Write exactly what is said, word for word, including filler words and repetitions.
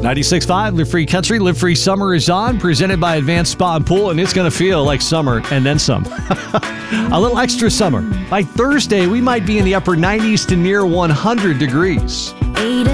ninety-six point five, Live Free Country, Live Free Summer is on, presented by Advanced Spa and Pool, and it's going to feel like summer and then some. A little extra summer. By Thursday, we might be in the upper nineties to near one hundred degrees.